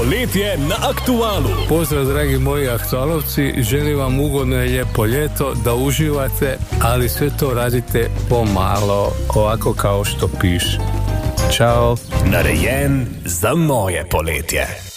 Poletje na Aktualu. Pozdrav dragi moji aktualovci, želim vam ugodno i lijepo ljeto, da uživate, ali sve to radite pomalo, ovako kao što piše. Ćao. Narejen za moje poletje.